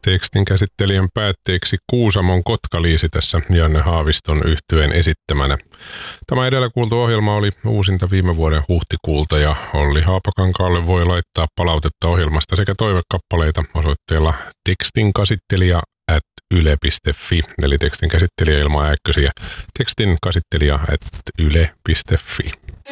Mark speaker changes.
Speaker 1: Tekstin käsittelijän päätteeksi Kuusamon Kotkaliisi tässä Janne Haaviston yhtyeen esittämänä. Tämä edellä kuultu ohjelma oli uusinta viime vuoden huhtikuulta ja Olli Haapakankaalle voi laittaa palautetta ohjelmasta sekä toivekappaleita osoitteella tekstinkäsittelijä@yle.fi, eli tekstin käsittelijä ilman ääkkösiä, tekstinkäsittelijä@yle.fi.